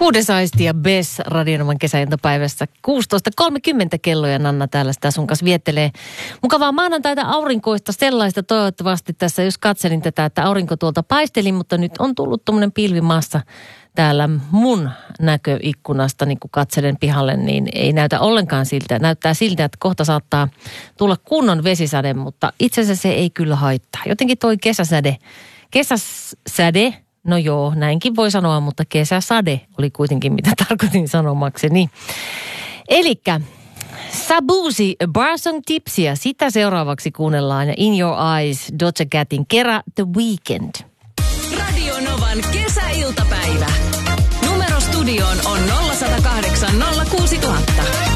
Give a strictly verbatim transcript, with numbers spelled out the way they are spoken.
Kuudes aisti ja Bess Radionovan kesäiltapäivässä. kuusitoista kolmekymmentä kello ja Nanna täällä sitä sun kanssa viettelee. Mukavaa maanantaita aurinkoista sellaista toivottavasti tässä, jos katselin tätä, että aurinko tuolta paisteli, mutta nyt on tullut tommonen pilvimassa täällä mun näköikkunasta, niin kun katselen pihalle, niin ei näytä ollenkaan siltä. Näyttää siltä, että kohta saattaa tulla kunnon vesisade, mutta itse asiassa se ei kyllä haittaa. Jotenkin toi kesäsäde, kesäsäde, no joo, näinkin voi sanoa, mutta kesäsade oli kuitenkin mitä tarkoitin sanomakseni. Elikkä Sabusi, Bars on Tipsiä, sitä seuraavaksi kuunnellaan ja In Your Eyes, Doja Catin Kera The Weekend. Radio Novan kesäiltapäivä. Numero studioon on nolla yksi nolla kahdeksan nolla kuusi nolla nolla nolla.